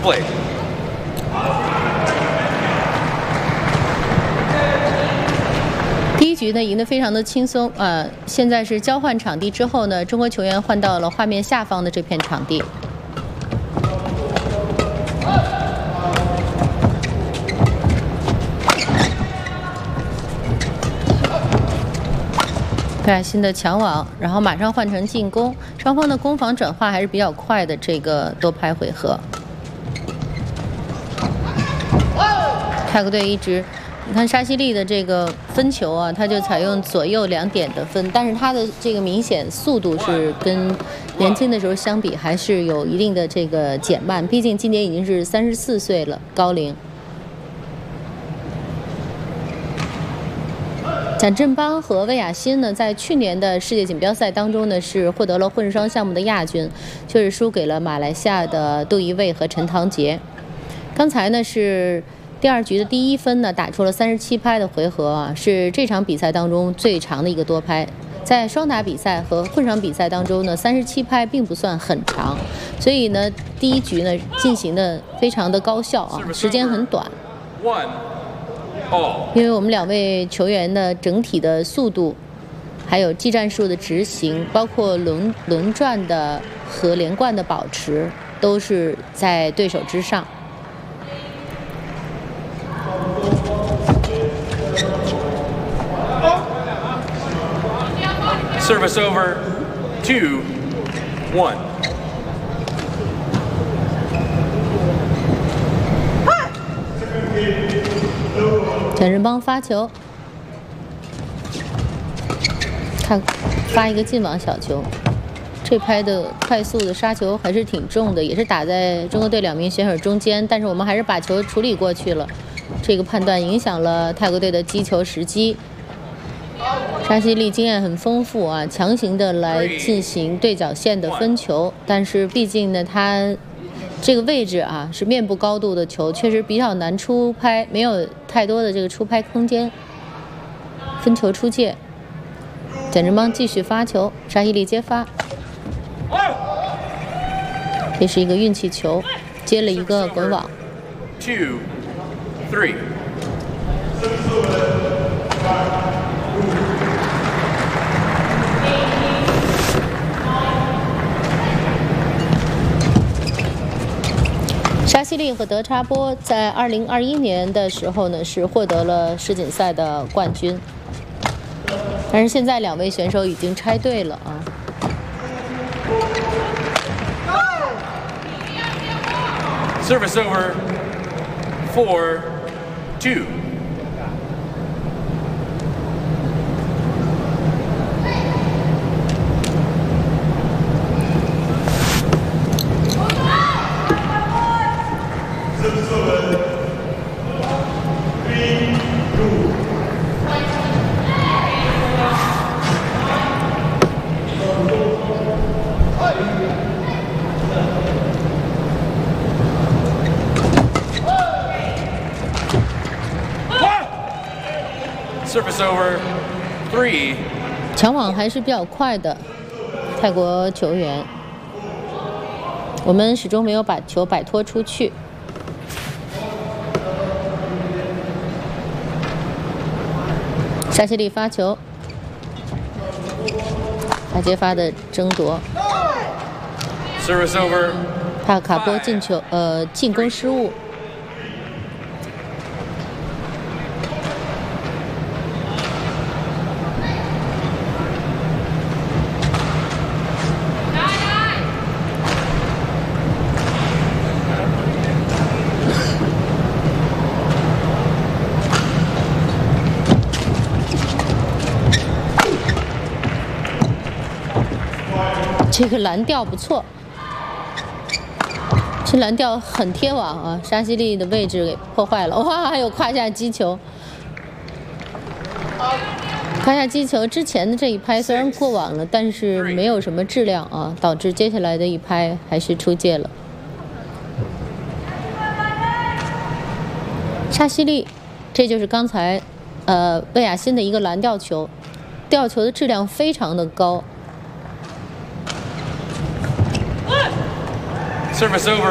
Play. 第一局呢赢得非常的轻松现在是交换场地之后呢，中国球员换到了画面下方的这片场地。贝亚辛的抢网，然后马上换成进攻，双方的攻防转化还是比较快的这个多拍回合。泰国队一直。 你看沙西利的这个分球啊，他就采用左右2点的分，但是他的这个明显速度是跟年轻的时候相比还是有一定的这个减慢，毕竟今年已经是34岁了，高龄。蒋振邦和魏雅欣呢，在去年的世界锦标赛当中呢，是获得了混双项目的亚军，却是输给了马来西亚的杜怡蔚和陈唐杰。刚才呢是。 第2局的第1分呢，打出了37拍的回合啊，是这场比赛当中最长的一个多拍。在双打比赛和混双比赛当中呢，37拍并不算很长，所以呢，第1局呢进行的非常的高效啊，时间很短。因为我们2位球员的整体的速度，还有技战术的执行，包括轮转的和连贯的保持，都是在对手之上。 Service over 2-1. 蒋振邦发球，看发一个近网小球，这拍的快速的杀球还是挺重的，也是打在中国队2名选手中间，但是我们还是把球处理过去了，这个判断影响了泰国队的击球时机。 沙西利经验很丰富啊，强行的来进行对角线的分球，但是毕竟呢，他这个位置啊是面部高度的球，确实比较难出拍，没有太多的这个出拍空间。分球出界，蒋振邦继续发球，沙西利接发，这是一个运气球，接了一个滚网。 2-3. 沙西利和德查波在2021年的时候呢，是获得了世锦赛的冠军，但是现在2位选手已经拆队了啊。 Service over 4-2. ，Service over 3. 抢网还是比较快的，泰国球员，我们始终没有把球摆脱出去。沙西利发球，他接发的争夺。 Service over 帕卡波进攻失误。这个蓝调不错，这蓝调很贴网啊，沙西利的位置给破坏了。哇，还有胯下击球，胯下击球之前的这一拍虽然过网了，但是没有什么质量啊，导致接下来的一拍还是出界了。沙西利，这就是刚才魏雅欣的一个蓝吊球，吊球的质量非常的高。 Service over